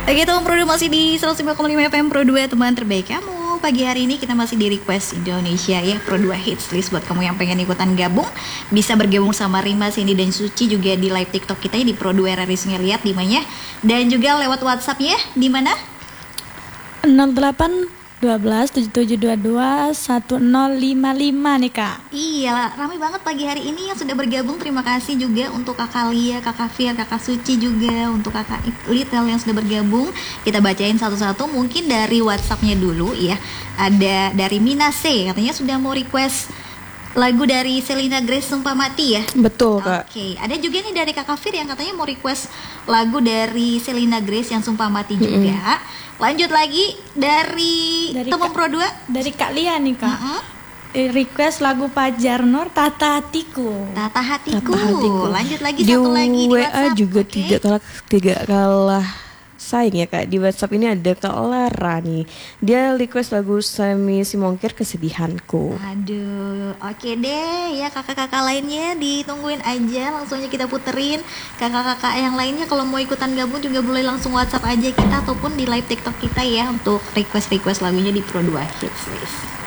Oke teman Pro 2 masih di 105,5 FM Pro 2, teman terbaik kamu. Pagi hari ini kita masih di Request Indonesia ya, Pro 2 Hits List. Buat kamu yang pengen ikutan gabung, bisa bergabung sama Rima, Cindy, dan Suci juga di live TikTok kita ya, di Pro 2 Raris ngeliat di mana. Dan juga lewat WhatsApp ya, di mana? 08 12 7722 1055 nih Kak. Iya, ramai banget pagi hari ini yang sudah bergabung. Terima kasih juga untuk Kakak Lia, Kakak Fir, Kakak Suci juga, untuk Kakak Litel yang sudah bergabung. Kita bacain satu-satu, mungkin dari WhatsAppnya dulu ya. Ada dari Mina C, katanya sudah mau request lagu dari Selena Grace Sumpah Mati ya. Betul Kak. Oke, ada juga nih dari Kakak Fir yang katanya mau request lagu dari Selena Grace yang Sumpah Mati juga. Lanjut lagi dari teman Pro 2, dari Kak Lia nih Kak. Request lagu Fajar Nur Tata Hatiku. Tata Hatiku. Lanjut lagi di satu lagi di WA WhatsApp juga okay. tiga kalah saing ya Kak. Di WhatsApp ini ada Kak Lara nih. Dia request lagu Semi Simongkir Kesedihanku. Aduh, oke deh ya, kakak-kakak lainnya ditungguin aja, langsung aja kita puterin. Kakak-kakak yang lainnya kalau mau ikutan gabung juga boleh langsung WhatsApp aja kita ataupun di live TikTok kita ya untuk request lagunya di Pro 2 Hits List.